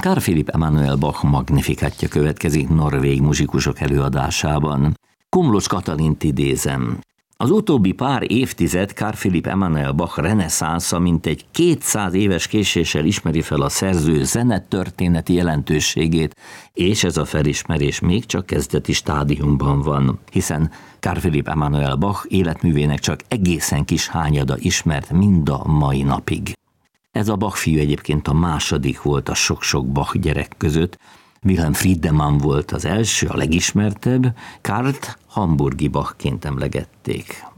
Carl Philipp Emanuel Bach Magnificatja következik norvég muzsikusok előadásában. Komlós Katalint idézem. Az utóbbi pár évtized Carl Philipp Emanuel Bach reneszánsza mintegy 200 éves késéssel ismeri fel a szerző zenetörténeti jelentőségét, és ez a felismerés még csak kezdeti stádiumban van, hiszen Carl Philipp Emanuel Bach életművének csak egészen kis hányada ismert mind a mai napig. Ez a Bach fiú egyébként a második volt a sok-sok Bach gyerek között. Wilhelm Friedemann volt az első, a legismertebb, Karlt hamburgi Bachként emlegették.